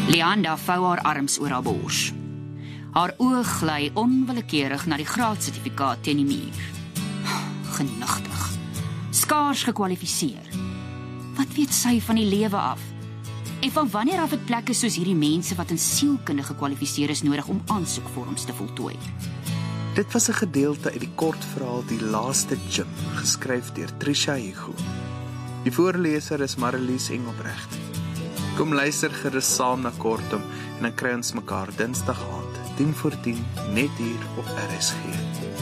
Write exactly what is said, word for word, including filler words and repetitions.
Leanda vou haar arms oor haar bors. Haar oog gly onwillekeurig na die graadsertifikaat teen die muur. Genigtig. Skaars gekwalifiseer. Wat weet sy van die lewe af? En van wanneer af het plekke soos hierdie mense wat in sielkunde gekwalifiseer is nodig om aansoekvorms te voltooi? Dit was 'n gedeelte uit die kortverhaal Die Laaste Gym, geskryf deur Trisha Hugo. Die voorleser is Marlies Engelbrecht. Kom luister gerus saam na Kortom en dan kry ons mekaar Dinsdag aand, tien voor tien, net hier op R S G.